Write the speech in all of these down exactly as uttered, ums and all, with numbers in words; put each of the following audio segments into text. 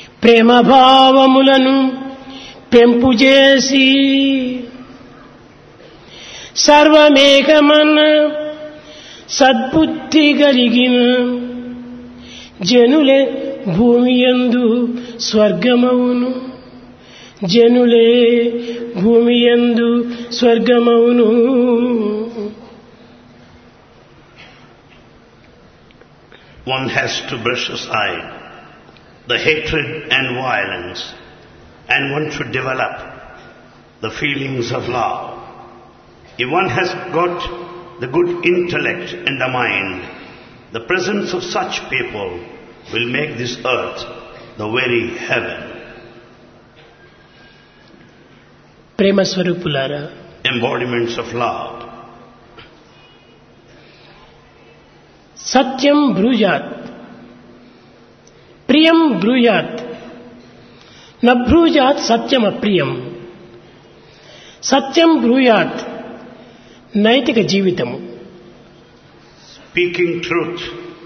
ప్రేమ భావములను పెంపు చేసి సర్వమేకమన్న సద్బుద్ధి కలిగిన జనులే భూమియందు స్వర్గమవును. జనులే భూమియందు స్వర్గమవును. One has to brush aside the hatred and violence, and one should develop the feelings of love. If one has got the good intellect and the mind, the presence of such people will make this earth the very heaven. ప్రేమ స్వరూపులారా, Embodiments of love. సత్యం బ్రూయాత్, ప్రియం బ్రూయాత్, నబ్రూయాత్ సత్యం అప్రియం. సత్యం బ్రూయాత్ నైతిక జీవితము. Speaking truth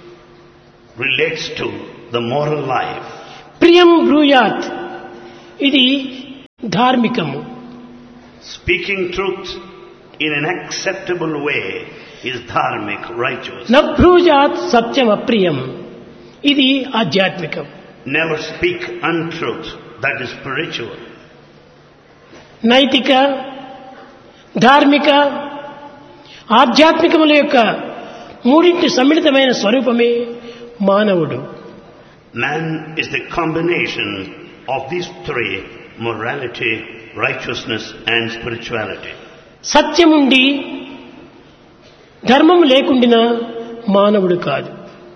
relates to the moral life. ప్రియం బ్రూయాత్ ఇది ధార్మికము. Speaking truth in an acceptable way is dharmic, righteous. నబ్రూయాత్ సత్యం అప్రియం ఇది ఆధ్యాత్మికం. Never speak untruth, that is spiritual. నైతిక, ధార్మిక, ఆధ్యాత్మికముల యొక్క మూడింటి సమ్మిళితమైన స్వరూపమే మానవుడు. Man is the combination of these three: morality, righteousness and spirituality. సత్యముండి ధర్మము లేకుండినా మానవుడు కాదు.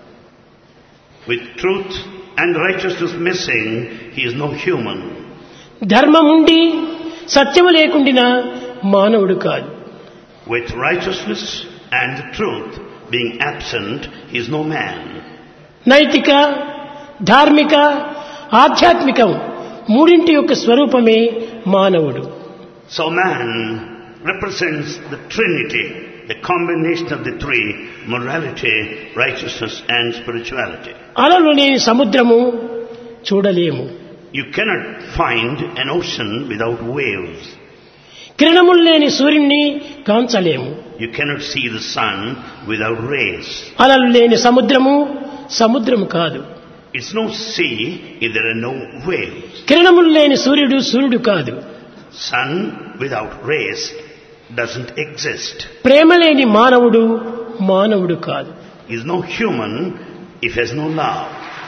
With truth and righteousness missing, he is no human. ధర్మముండి సత్యము లేకుండినా మానవుడు కాదు. With righteousness and the truth being absent, he is no man. నైతిక, ధార్మిక, ఆధ్యాత్మికం మూడింటి యొక్క స్వరూపమే మానవుడు. So man represents the trinity, the combination of the three: morality, righteousness and spirituality. అలలు లేని సముద్రము చూడలేము. You cannot find an ocean without waves. కిరణములు లేని సూర్యుని కాంచలేము. You cannot see the sun without rays. అలలు లేని సముద్రము సముద్రము కాదు. It's no sea if there are no waves. కిరణములు లేని సూర్యుడు సూర్యుడు కాదు. Sun without rays doesn't exist. ప్రేమ లేని మానవుడు మానవుడు కాదు. He is no human if he has no love.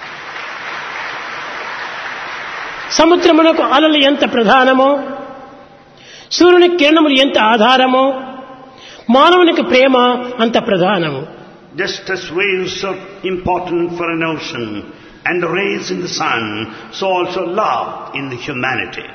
సముద్రమునకు అలలు ఎంత ప్రధానమో, సూర్యుని కిరణములు ఎంత ఆధారమో, మానవునికి ప్రేమ అంత ప్రధానము. Just as waves are important for an ocean and rays in the sun, so also love in the humanity.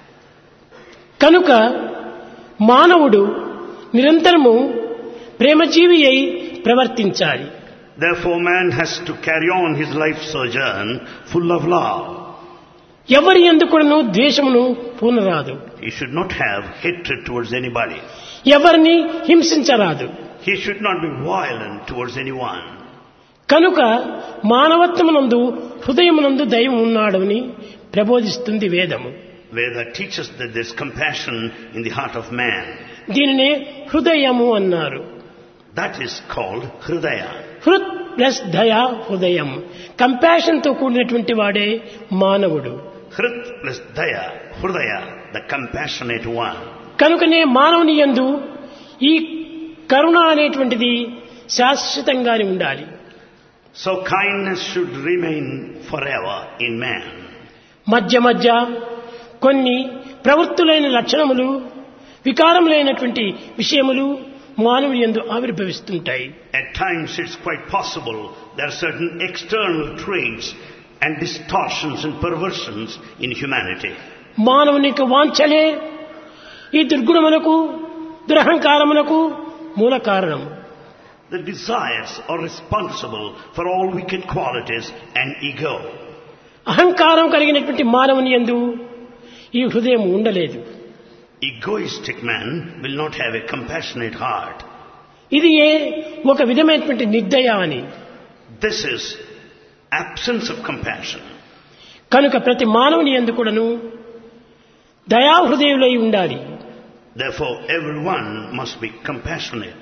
కనుక మానవుడు నిరంతరము ప్రేమజీవి అయి ప్రవర్తించాలి. Therefore man has to carry on his life sojourn full of love. ఎవరి ఎందుకును ద్వేషమును పూనరాదు. He should not have hatred towards anybody. ఎవరిని హింసించరాదు. He should not be violent towards anyone. కనుక మానవత్వమునందు హృదయమునందు దైవం ఉన్నాడని ప్రబోధిస్తుంది వేదము. Veda teaches that there is compassion in the heart of man. దీనినే హృదయము అన్నారు. That is called Hridaya. హృత్ plus దయా హృదయం. కంపాషన్ తో కూడినటువంటి వాడే మానవుడు. Hrit plus Daya, Hridaya, the compassionate one. కనుకనే మానవుని యందు ఈ కరుణ అనేటువంటిది శాశ్వతంగానే ఉండాలి. So kindness should remain forever in man. మధ్య మధ్య కొన్ని ప్రవృత్తులైన లక్షణములు, వికారములైనటువంటి విషయములు మానవుని యందు ఆవిర్భవిస్తుంటాయి. At times it's quite possible there are certain external traits and distortions and perversions in humanity. మానవునికి వాంఛలే ఈ దుర్గుణములకు, దురహంకారములకు మూల కారణం. The desires are responsible for all wicked qualities and ego. అహంకారం కలిగినటువంటి మానవుని యందు ఈ హృదయం ఉండలేదు. Egoistic man will not have a compassionate heart. ఇది ఏ ఒక విధమైనటువంటి నిర్దయ అని. This is absence of compassion. కనుక ప్రతి మానవుని యందు కూడాను దయాహృదయులై ఉండాలి. Therefore, everyone must be compassionate.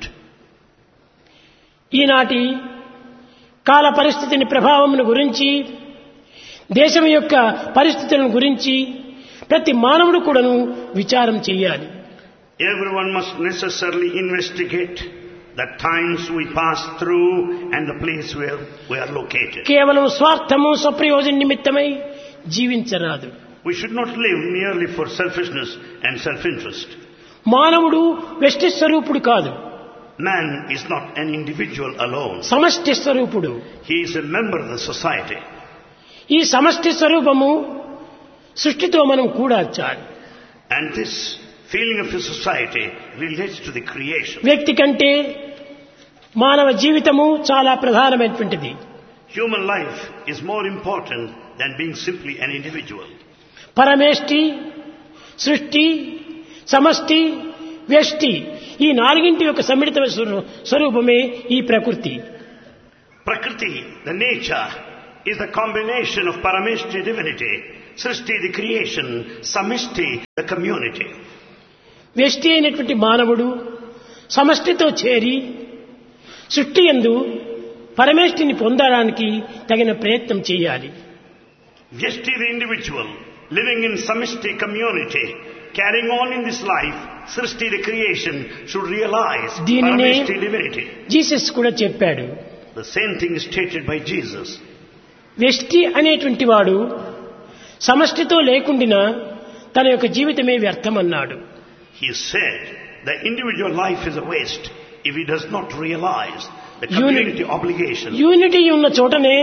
ఈనాటి కాల పరిస్థితిని ప్రభావమును గురించి, దేశం యొక్క పరిస్థితులను గురించి ప్రతి మానవుడు కూడాను విచారం చేయాలి. Everyone must necessarily investigate the times we pass through and the place where we are located. కేవలం స్వార్థము స్వప్రయోజన నిమిత్తమై జీవించరాదు. We should not live merely for selfishness and self-interest. మానవుడు వ్యష్టి స్వరూపుడు కాదు. Man is not an individual alone. సమష్టి స్వరూపుడు. He is a member of the society. ఈ సమష్టి స్వరూపము సృష్టితో మనం కూడాచాలి. And this feeling of the society relates to the creation. వ్యక్తి కంటే మానవ జీవితము చాలా ప్రధానమైనటువంటిది. Human life is more important than being simply an individual. పరమేష్టి, సృష్టి, సమష్టి, వ్యష్టి ఈ నాలుగింటి యొక్క సమ్మిళిత స్వరూపమే ఈ ప్రకృతి. Prakriti, the nature, is the combination of Parameshti, divinity, Srishti, the creation, Samishti, the community. వ్యష్టి అయినటువంటి మానవుడు సమష్టితో చేరి సృష్టి యందు పరమేష్టిని పొందడానికి తగిన ప్రయత్నం చేయాలి. Vyashti, the individual, living in Samishti community, carrying on in this life, Srishti, the creation, should realize దీనినే Parameshti, divinity. జీసస్ కూడా చెప్పాడు. The same thing is stated by Jesus. వ్యష్టి అనేటువంటి వాడు సమష్టితో లేకుండినా తన యొక్క జీవితమే వ్యర్థమన్నాడు. He said the individual life is a waste if he does not realize the community Unity. obligation. Unity ఉన్న చోటనే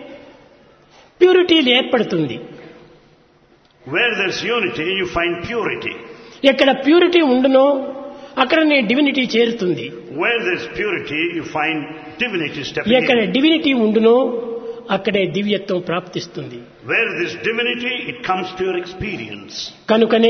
ప్యూరిటీ ఏర్పడుతుంది. Where there's unity, you find purity. ఎక్కడ ప్యూరిటీ ఉండునో అక్కడనే డివినిటీ చేరుతుంది. Where there's purity, you find divinity stepping ఎక్కడ in. Divinity ఉండునో అక్కడే దివ్యత్వం ప్రాప్తిస్తుంది. Where there's divinity, it comes to your experience. కనుకనే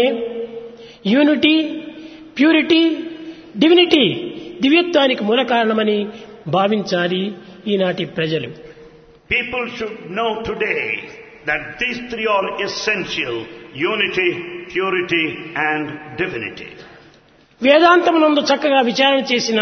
యూనిటీ, ప్యూరిటీ, డివినిటీ దివ్యత్వానికి మూల కారణమని భావించాలి ఈనాటి ప్రజలు. People should know today that these three are essential: unity, purity and divinity. వేదాంతమునందు చక్కగా విచారణ చేసిన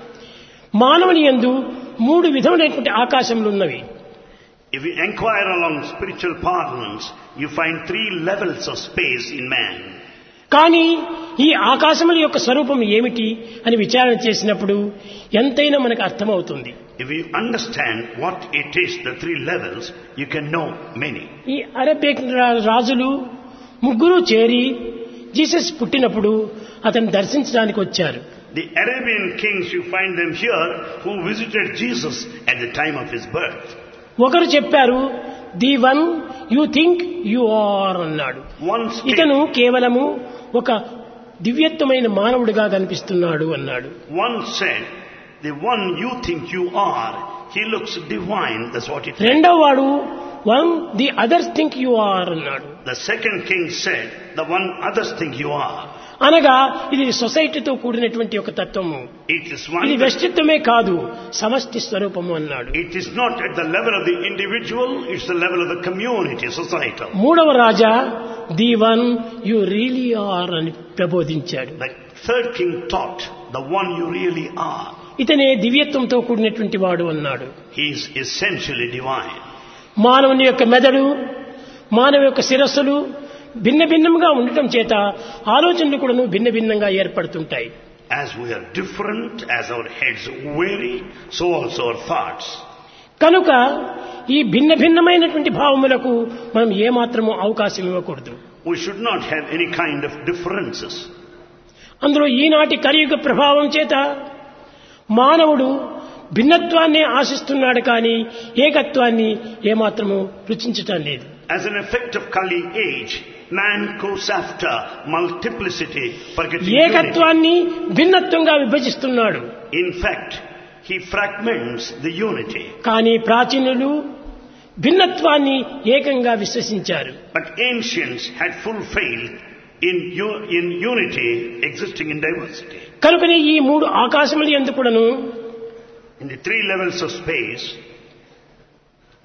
మానవుని యందు మూడు విధములైనటువంటి ఆకాశములు ఉన్నవి. If you inquire along spiritual parlance, you find three levels of space in man. కానీ ఈ ఆకాశముల యొక్క స్వరూపం ఏమిటి అని విచారణ చేసినప్పుడు ఎంతైనా మనకు అర్థమవుతుంది. If you understand what it is, the three levels, you can know many. ఈ అరబిక్ రాజులు ముగ్గురు చేరి జీసస్ పుట్టినప్పుడు అతన్ని దర్శించడానికి వచ్చారు. The Arabian kings, you find them here, who visited Jesus at the time of his birth. ఒకరు చెప్పారు, the one you think you are అన్నాడు. One ఇతను stated, కేవలము ఒక దివ్యత్వమైన మానవుడిగా కనిపిస్తున్నాడు అన్నాడు. one said, the one you think you are, he looks divine. That's what it said. రెండో వాడు one the others think you are అన్నాడు. The second king said, the one others think you are. అనగా ఇది సొసైటీతో కూడినటువంటి ఒక తత్వము. It is one. ఇది that- వ్యక్తిత్వమే కాదు, సమష్టి స్వరూపము అన్నాడు. It is not at the level of the individual, it's the level of the community, societal. మూడవ రాజా the one you really are అని ప్రబోధించాడు. The third king taught, the one you really are. ఇతనే దివ్యత్వంతో కూడినటువంటి వాడు అన్నాడు. He is essentially divine. మానవుని యొక్క మెదడు, మానవ యొక్క శిరస్సులు భిన్న భిన్నంగా ఉండటం చేత ఆలోచనలు కూడా భిన్న భిన్నంగా ఏర్పడుతుంటాయి. As we are different, as our heads vary, so also our thoughts. కనుక ఈ భిన్న భిన్నమైనటువంటి భావములకు మనం ఏమాత్రము అవకాశం ఇవ్వకూడదు. We should not have any kind of differences. అందులో ఈనాటి కలియుగ ప్రభావం చేత మానవుడు భిన్నత్వాన్ని ఆశిస్తున్నాడు కానీ ఏకత్వాన్ని ఏమాత్రము రుచించటం లేదు. As an effect of Kali age, man goes after multiplicity, forgetting unity. ఏకత్వాన్ని భిన్నత్వంగా విభజిస్తున్నాడు. In fact, he fragments the unity. కానీ ప్రాచీనులు భిన్నత్వాన్ని ఏకంగా విశ్వసించారు. But ancients had full faith in, u- in unity existing in diversity. కనుకనే ఈ మూడు ఆకాశములు యందు కూడాను In the three levels of space,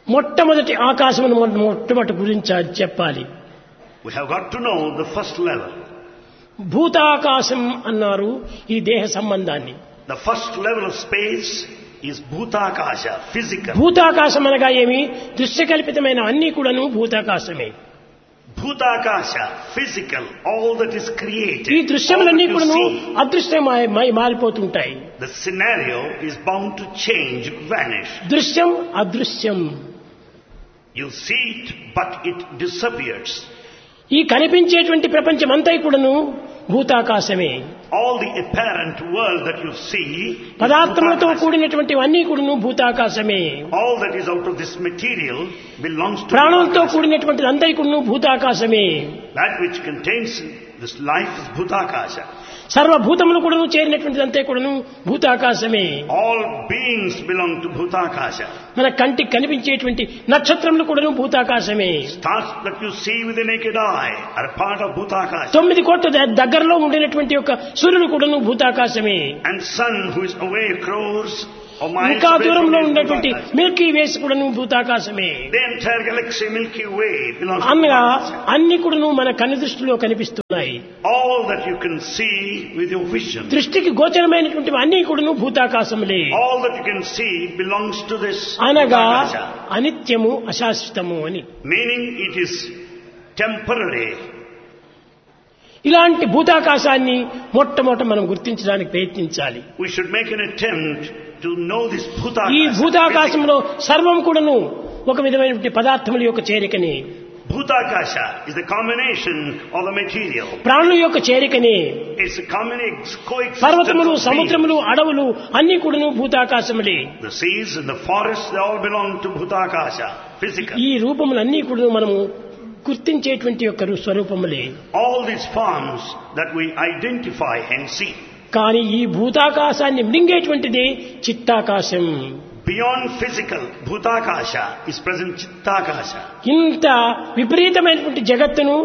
మొట్టమొదటి ఆకాశమును మొట్టమొదటి గురించి చెప్పాలి. We have got to know the first level. భూతాకాశం అన్నారు ఈ దేహ సంబంధాన్ని. The first level of space is Bhutakasha, physical. భూతాకాశం అనగా ఏమి? దృశ్యకల్పితమైన అన్ని కూడాను భూతాకాశమే. Bhutakasha, physical, all that is created. ఈ దృశ్యములన్నీ all that కూడాను you see. అదృశ్యమై మారిపోతుంటాయి. The scenario is bound to change, vanish. దృశ్యం అదృశ్యం. You see it, but it disappears. ఈ కనిపించేటువంటి ప్రపంచం అంతా కూడాను భూతాకాశమే. All the apparent world that you see is పదార్థములతో Bhutakasha. కూడినటువంటి అన్ని కూడాను భూతాకాశమే. All that is out of this material belongs to ప్రాణంతో Bhutakasha. కూడినటువంటి అంతా కూడాను భూతాకాశమే. That which contains this life is Bhutakasha. సర్వభూతములు కూడాను చేరినటువంటి అంతా కూడాను భూతాకాశమే. All beings belong to Bhutakasha. మన కంటికి కనిపించేటువంటి నక్షత్రములు కూడాను భూతాకాశమే. Stars that you see with the naked eye are part of Bhutakasha. తొమ్మిది కోట్ల ద- దగ్గరలో ఉండినటువంటి యొక్క సూర్యుడు కూడాను భూతాకాశమే. And sun who is away crores or miles ఇంకా away from దూరంలో his ఉన్నటువంటి Bhutakasha. మిల్కీ వేస్ కూడాను భూతాకాశమే. The entire galaxy Milky Way belongs to అనగా Bhutakasha. అన్ని కూడాను మన కన్ను దృష్టిలో కనిపిస్తున్నాయి. All that you can see with your vision, దృష్టికి గోచరమైనటువంటి అన్ని కూడాను భూతాకాశములే. all that you can see belongs to this అనగా Bhutakasha. అనిత్యము అశాశ్వతము అని. Meaning it is temporary. ఇలాంటి భూతాకాశాన్ని మొట్టమొదట మనం గుర్తించడానికి ప్రయత్నించాలి. We should make an attempt to know this ఈ Bhutakasha. భూతాకాశంలో సర్వం కూడాను ఒక విధమైనటువంటి పదార్థముల యొక్క చేరికని, Bhutakasha is the combination of the material. ప్రాణుల యొక్క చేరికని, It's a combination, coexistence పర్వతములు of beings. సముద్రములు అడవులు అన్ని కూడాను భూతాకాశములే. The seas and the forests, they all belong to Bhutakasha, physical. ఈ రూపములన్నీ కూడా మనము గుర్తించేటువంటి యొక్క స్వరూపములే. All these forms that we identify and see. కానీ ఈ భూతాకాశాన్ని మృంగేటువంటిది చిత్తాకాశం. Beyond physical, Bhutakasha is present Chittakasha. ఇంత విపరీతమైనటువంటి జగత్తును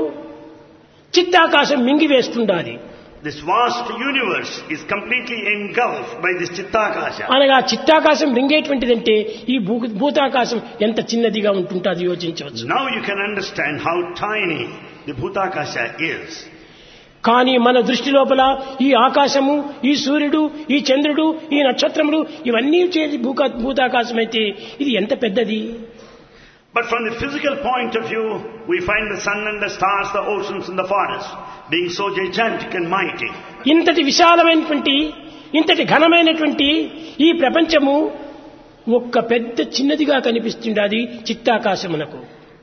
చిత్తాకాశం మింగివేస్తుండాలి. This vast universe is completely engulfed by this Chittakasha. అనగా చిత్తాకాశం మింగేటువంటిదంటే ఈ భూ భూతాకాశం ఎంత చిన్నదిగా ఉంటుంటుంది యోచించవచ్చు. Now you can understand how tiny the Bhutakasha is. కానీ మన దృష్టి లోపల ఈ ఆకాశము, ఈ సూర్యుడు, ఈ చంద్రుడు, ఈ నక్షత్రములు ఇవన్నీ చేరి భూకా భూతాకాశం అయితే ఇది ఎంత పెద్దది. But from the physical point of view, we find the sun and the stars, the oceans and the forests being so gigantic and mighty. ఇంతటి విశాలమైనటువంటి, ఇంతటి ఘనమైనటువంటి ఈ ప్రపంచము ఒక్క పెద్ద చిన్నదిగా కనిపిస్తుండది చిత్తాకాశమునకు.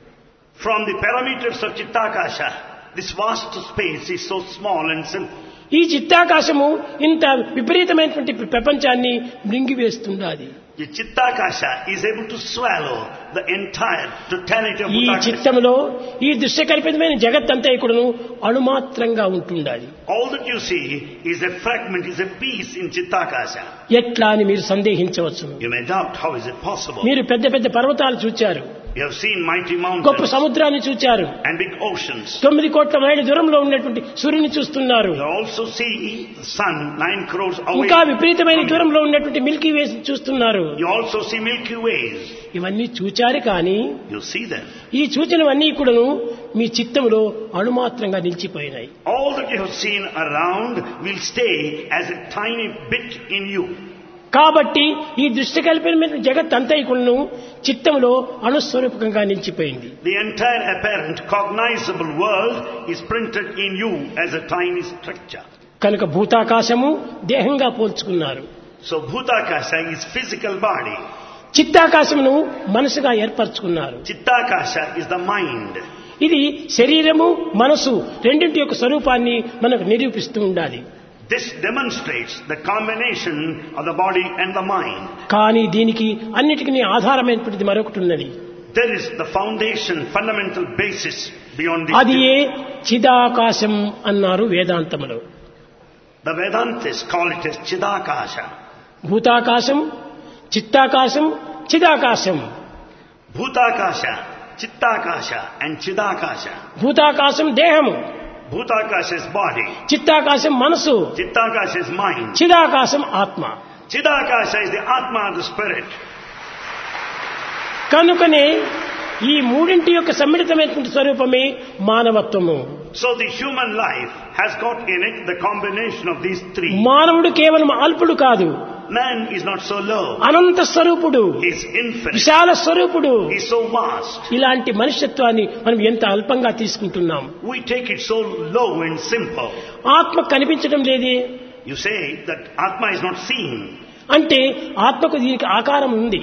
From the parameters of Chittakasha, this vast space is so small and simple. ఈ చిత్తాకాశము ఇంత విపరీతమైనటువంటి ప్రపంచాన్ని మృంగివేస్తుండాది. The Chittakasha is able to swallow the entire totality of ఈ Bhutakasha. చిత్తములో ఈ దృశ్యకల్పితమైన జగత్తంతా ఇక్కడను అణుమాత్రంగా ఉంటుండాలి. All that you see is a fragment, is a piece in Chittakasha. ఎట్లా అని మీరు సందేహించవచ్చు. You may doubt, how is it possible? మీరు పెద్ద పెద్ద పర్వతాలు చూచారు, You have seen mighty గొప్ప mountains సముద్రాన్ని చూచారు, and big oceans. తొమ్మిది కోట్ల మైళ్ళ దూరంలో ఉన్నటువంటి సూర్యుని చూస్తున్నారు, You also see the sun nine crores away. ఇంకా విపరీతమైన from you. దూరంలో ఉన్నటువంటి మిల్కీ వేస్ చూస్తున్నారు. You also see Milky Ways. ఇవన్నీ చూచారు, కానీ You see them. ఈ సూచనవన్నీ కూడాను మీ చిత్తములో అణుమాత్రంగా నిలిచిపోయినాయి. All that you have seen around will stay as a tiny bit in you. కాబట్టి ఈ దృశ్యకల్పమైన జగత్ అంతా కూడాను చిత్తములో అణుస్వరూపకంగా నిలిచిపోయింది. The entire apparent cognizable world is printed in you as a tiny structure. కనుక భూతాకాశము దేహంగా పోల్చుకున్నారు. So Bhutakasha is physical body. చిత్తాకాశమును మనసుగా ఏర్పరచుకున్నారు. Chittakasha is the mind. ఇది శరీరము మనసు రెండింటి యొక్క స్వరూపాన్ని మనకు నిరూపిస్తూ ఉండాలి. This demonstrates the combination of the body and the mind. కానీ దీనికి అన్నిటికీ ఆధారమైనటువంటిది మరొకటి ఉన్నది. There is the foundation, fundamental basis beyond this. అది ఏ చిదాకాశం అన్నారు వేదాంతములో. The Vedantis call it as Chidakasha. భూతాకాశం, చిత్తాకాశం, చిదాకాశం. Bhutakasha, Chittakasha and Chidakasha. భూతాకాశం దేహము, Bhutakasha is body. చిత్తాకాశం మనసు, Chittakasha is mind. చిదాకాశం ఆత్మ. Chidakasha is the Atma, the spirit. కనుకనే ఈ మూడింటి యొక్క సమ్మిళితమైనటువంటి స్వరూపమే మానవత్వము. So the human life has got in it the combination of these three. మానవుడు కేవలం అల్పుడు కాదు, Man is not so low. అనంత స్వరూపుడు, He is infinite. విశాల స్వరూపుడు. He is so vast. ఇలాంటి మనుష్యత్వాన్ని మనం ఎంత అల్పంగా తీసుకుంటున్నాం. We take it so low and simple. ఆత్మ కనిపించడం లేదే. You say that Atma is not seen. అంటే ఆత్మకు దీనికి ఆకారం ఉంది.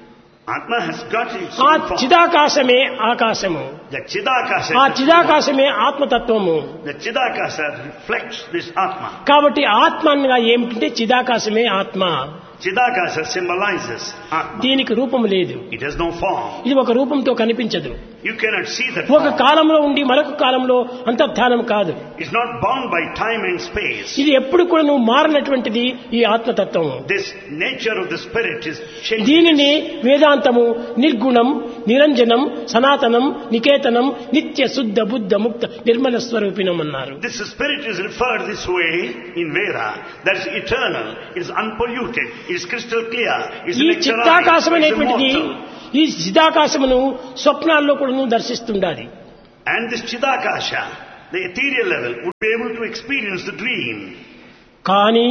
Atma has got its ఆ own form. చిదాకాశమే ఆకాశము. The Chidakasha. ఆ చిదాకాశమే ఆత్మతత్వము. The Chidakasha reflects this Atma. కాబట్టి ఆత్మ అనగా ఏమిటంటే చిదాకాశమే ఆత్మ. Chidakasha symbolizes Atma. దీనికి రూపం లేదు. It has no form. ఇది ఒక రూపంతో కనిపించదు. You cannot see that ఒక form. కాలంలో ఉండి మరొక కాలంలో అంతర్ధానం కాదు. It's not bound by time and space. ఇది ఎప్పుడు కూడా నువ్వు మారినటువంటిది ఈ ఆత్మతత్వం. This nature of the spirit is changing. దీనిని వేదాంతము నిర్గుణం, నిరంజనం, సనాతనం, నికేతనం, నిత్య శుద్ధ బుద్ధ ముక్త నిర్మల స్వరూపిణం అన్నారు. This spirit is referred this way in Veda. That is eternal. It is unpolluted. It is crystal clear. It is ఈ nectarized. చిత్తాకాశం It is అనేటువంటిది immortal. ఈ చిదాకాశమును స్వప్నాల్లో కూడా నువ్వు దర్శిస్తుండాలి. And this Chidakasha, the ethereal level, would be able to experience the dream. కానీ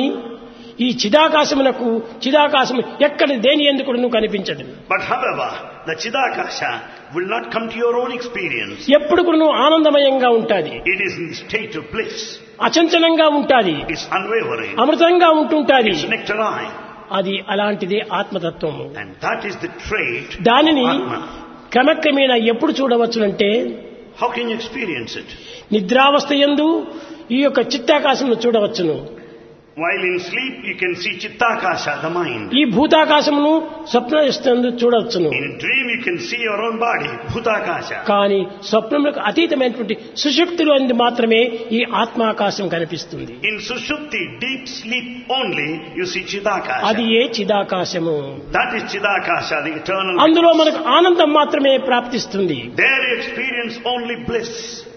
ఈ చిదాకాశమునకు చిదాకాశము ఎక్కడ దేని ఎందుకు కూడా నువ్వు కనిపించదు. But however, the Chidakasha will not come to your own experience. ఎప్పుడు కూడా నువ్వు ఆనందమయంగా ఉంటాది, It is in the state of bliss. అచంచలంగా ఉంటాది, It's unwavering. అమృతంగా ఉంటుంటాది. It's nectarine. అది అలాంటిదే ఆత్మతత్వము. And that is the trait దానిని of Atma. క్రమక్రమేణా ఎప్పుడు చూడవచ్చునంటే How can you experience it? నిద్రావస్థ యందు ఈ యొక్క చిత్తాకాశమును చూడవచ్చును. While in sleep, you can see Chittakasha, the mind. ఈ భూతాకాశమును స్వప్నయందు చూడవచ్చును. In dream, you can see your own body, Bhutakasha. కానీ స్వప్నములకు అతీతమైనటువంటి సుషుప్తిలో అందు మాత్రమే ఈ ఆత్మాకాశం కనిపిస్తుంది. In Sushupti, deep sleep only, you see Chidakasha. అది ఏ చిదాకాశము. That is Chidakasha, the eternal. అందులో మనకు ఆనందం మాత్రమే ప్రాప్తిస్తుంది. There you experience only bliss.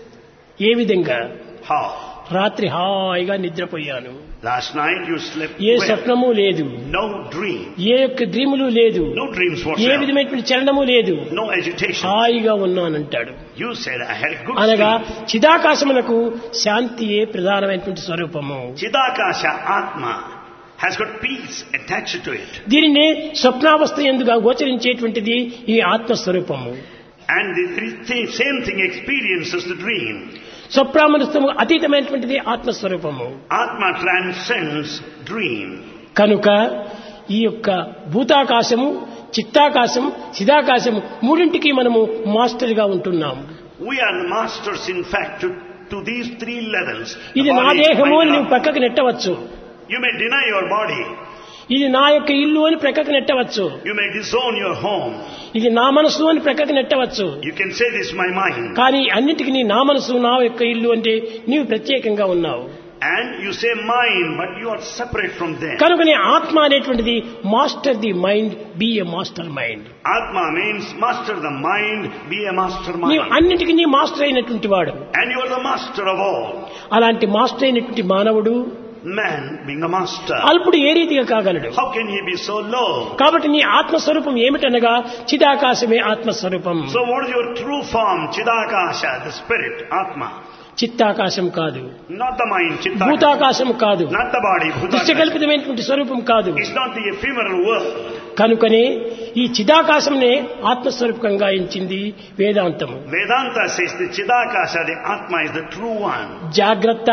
ఏ విధంగా? How? రాత్రి హాయిగా నిద్రపోయాను, Last night you slept A well. స్వప్నము లేదు, No dream. ఏ యొక్క డ్రీములు లేదు, No dreams ఏ whatsoever. విధమైనటువంటి చలనము లేదు, No agitation. హాయిగా ఉన్నానంటాడు. You said, I had a good అనగా sleep. చిదాకాశమునకు శాంతియే ప్రధానమైనటువంటి స్వరూపము. Chidakasha, Atma, has got peace attached to it. దీనినే స్వప్నావస్థ ఎందుగా గోచరించేటువంటిది ఈ ఆత్మస్వరూపము. And the th- same thing experiences the dream. స్వప్నామనస్థము అతీతమైనటువంటిది ఆత్మస్వరూపము. Atma transcends dream. కనుక ఈ యొక్క భూతాకాశము, చిత్తాకాశం, చిదాకాశము మూడింటికి మనము మాస్టర్గా ఉంటున్నాం. We are the masters, in fact, to, to these three levels. ఇది The నా body, దేహము mind, అని నువ్వు love. పక్కకు నెట్టవచ్చు. You may deny your body. ఇది నా యొక్క ఇల్లు అని ప్రక్కకు నెట్టవచ్చు. You may disown your home. ఇది నా మనసు అని ప్రక్కకు నెట్టవచ్చు. You can say this is my mind. కానీ అన్నిటికీ నీ నా మనసు, నా యొక్క ఇల్లు అంటే నీవు ప్రత్యేకంగా ఉన్నావు. And you say mine, but you are separate from them. కనుక నీ ఆత్మ అనేటువంటిది master the mind, B A master mind. Atma means master the mind, be a master నీవు mind. అన్నిటికీ నీ మాస్టర్ అయినటువంటి వాడు. And you are the master of all. అలాంటి మాస్టర్ అయినటువంటి మానవుడు Man being a master. అల్పుడు ఏ రీతిగా కాగలడు? How can he be so low? కాబట్టి నీ ఆత్మస్వరూపం ఏమిటనగా చిదాకాశమే ఆత్మస్వరూపం. So what is your true form? Chidakasha, the spirit, Atma. చిత్తాకాశం కాదు, Not the mind, Chittakasha. భూతాకాశం కాదు, Not the body, Bhutakasha. దృశ్యకల్పితమైనటువంటి స్వరూపం కాదు. It's not the ephemeral world. కనుకనే ఈ చిదాకాశంనే ఆత్మస్వరూపంగా ఎంచింది వేదాంతము. Vedanta says the Chidakasha, the Atma is the true one. జాగ్రత్త,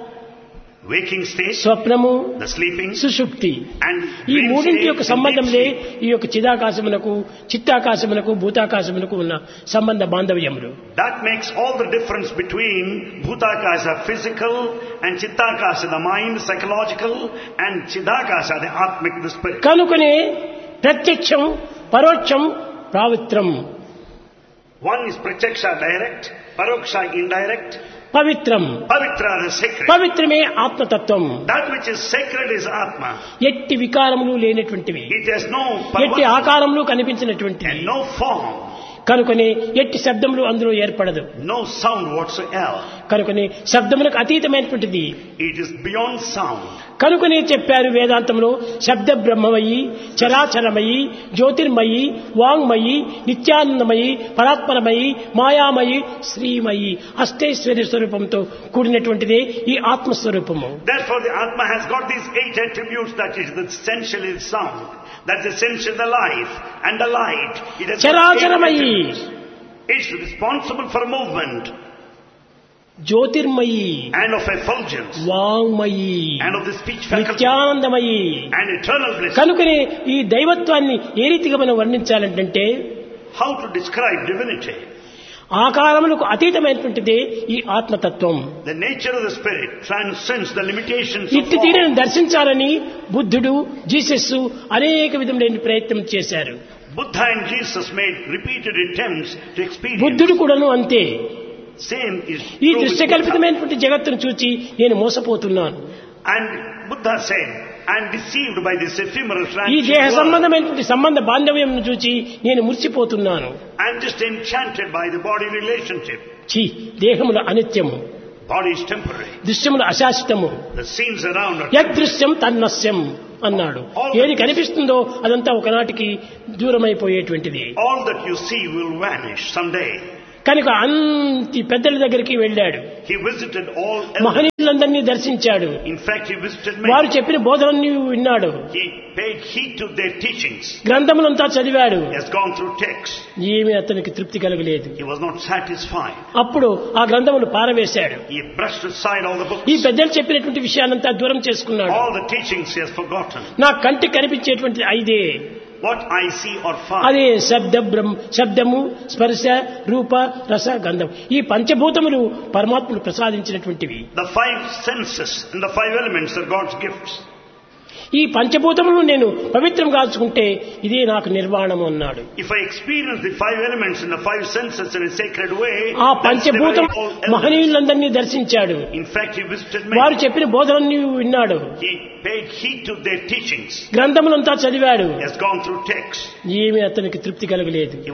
Waking state, స్వప్నము, the sleeping, సుషుప్తి, and ఈ dream మూడింటి state, యొక్క and deep సంబంధంలే sleep. ఈ యొక్క చిదాకాశమునకు, చిత్తాకాశమునకు, భూతాకాశమునకు ఉన్న సంబంధ బాంధవ్యములు. That makes all the difference between Bhutakasha, physical, and Chittakasha, the mind, psychological, and Chidakasha, the Atmic, the spirit. కనుకనే ప్రత్యక్షం, పరోక్షం, ప్రావిత్రం, One is Pratyaksha, direct, Paroksha, indirect, పవిత్రం. Pavitra, the sacred. పవిత్రమే ఆత్మతత్వం. That which is sacred is Atma. ఎట్టి వికారములు లేనటువంటివి, It has no ఎట్టి perversion ఆకారములు కనిపించినటువంటివి, and no form, కనుకనే ఎట్టి శబ్దములు అందులో ఏర్పడదు. no sound whatsoever. కనుకనే శబ్దములకు అతీతమైనటువంటిది. It is beyond sound. కనుకనే చెప్పారు వేదాంతంలో శబ్ద బ్రహ్మమయి, చరాచరమయి, జ్యోతిర్మయి, వాంగ్మయి, నిత్యానందమయి, పరాత్పరమయి, మాయామయి, శ్రీమయి, అష్టైశ్వర్య స్వరూపంతో కూడినటువంటిదే ఈ ఆత్మస్వరూపము. Therefore the Atma has got these eight attributes, that is the essential is sound, that's essential the life and the light. It has చరాచరమయి, it's responsible for movement Jyotirmayi, and of effulgence వాంగ్మయి, and of the speech faculty నిత్యానందమయి. and eternal bliss. కనుకనే ఈ దైవత్వాన్ని ఏ రీతిగా మనం వర్ణించాలంటే How to describe divinity? ఆకారములకు అతీతమైనటువంటిదే ఈ ఆత్మతత్వం. The nature of the spirit transcends the limitations of ఇట్టి form. తీరును దర్శించాలని బుద్ధుడు, జీసస్ అనేక విధములైన ప్రయత్నం చేశారు. Buddha and Jesus made repeated attempts to experience. బుద్ధుడు కూడాను అంతే. Same is ఈ true with దృశ్యకల్పితమైనటువంటి జగత్తును చూచి నేను మోసపోతున్నాను. Buddha. And Buddha said, I am deceived by this ephemeral ఈ transient దేహ world. సంబంధమైనటువంటి సంబంధ బాంధవ్యంను చూచి నేను మురిసిపోతున్నాను. I am just enchanted by the body relationship. ఛీ, దేహముల అనిత్యము, Body is temporary. దృశ్యముల అశాశ్వతము, The scenes around are యదృశ్యం తన్నస్యం అన్నాడు. ఏది కనిపిస్తుందో అదంతా ఒకనాటికి దూరమైపోయేటువంటిది. all that you see will vanish someday. కనుక అంతి పెద్దల దగ్గరికి వెళ్ళాడు. He visited all elders. మహనీయులందరినీ దర్శించాడు. In fact, he visited వారు many. చెప్పిన బోధనన్ని విన్నాడు. He paid heed to their teachings. గ్రంథములంతా చదివాడు. He has gone through texts. ఏమీ అతనికి తృప్తి కలగలేదు. He was not satisfied. అప్పుడు ఆ గ్రంథములు పారవేశాడు. He brushed aside all the books. ఈ పెద్దలు చెప్పినటువంటి విషయాన్నంతా దూరం చేసుకున్నాడు. All the teachings he has forgotten. నా కంటికి కనిపించేటువంటి ఐదే, What I see or find. అదే శబ్ద బ్రహ్మ, శబ్దము, స్పర్శ, రూప, రస, గంధం. ఈ పంచభూతములు పరమాత్ముడు ప్రసాదించినటువంటివి. The five senses and the five elements are God's gifts. ఈ పంచభూతములను నేను పవిత్రం కాల్చుకుంటే ఇదే నాకు నిర్వాణము అన్నాడు. If I experience the five elements and the five senses in a sacred way, ఆ that's పంచభూతం liberating all elements. మహనీయులందరినీ దర్శించాడు. In fact, he visited వారు many. చెప్పిన బోధనన్ని విన్నాడు. He paid heed to their teachings. గ్రంథములంతా చదివాడు. He has gone through texts. ఏమీ అతనికి తృప్తి కలగలేదు.